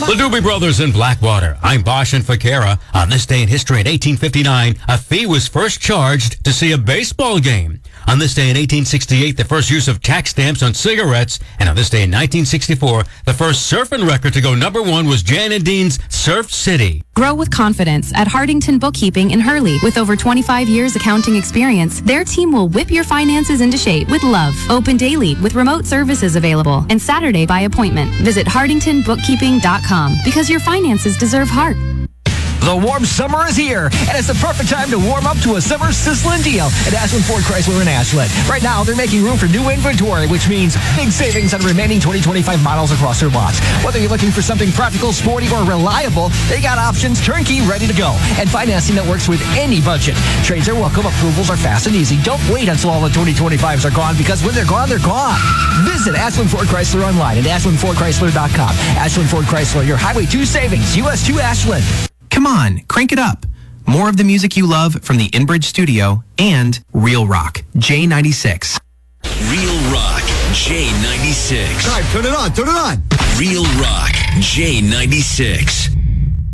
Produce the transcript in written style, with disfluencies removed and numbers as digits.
The Doobie Brothers in Blackwater. I'm Bosch and Fakera. On this day in history in 1859, a fee was first charged to see a baseball game. On this day in 1868, the first use of tax stamps on cigarettes. And on this day in 1964, the first surfing record to go #1 was Jan and Dean's Surf City. Grow with confidence at Hardington Bookkeeping in Hurley. With over 25 years accounting experience, their team will whip your finances into shape with love. Open daily with remote services available and Saturday by appointment. Visit hardingtonbookkeeping.com because your finances deserve heart. The warm summer is here, and it's the perfect time to warm up to a summer sizzling deal at Ashland Ford Chrysler in Ashland. Right now, they're making room for new inventory, which means big savings on remaining 2025 models across their lots. Whether you're looking for something practical, sporty, or reliable, they got options turnkey ready to go, and financing that works with any budget. Trades are welcome, approvals are fast and easy. Don't wait until all the 2025s are gone, because when they're gone, they're gone. Visit Ashland Ford Chrysler online at ashlandfordchrysler.com. Ashland Ford Chrysler, your Highway 2 savings, US 2 Ashland. Come on, crank it up. More of the music you love from the Inbridge Studio and Real Rock, J96. Real Rock, J96. All right, turn it on. Real Rock, J96.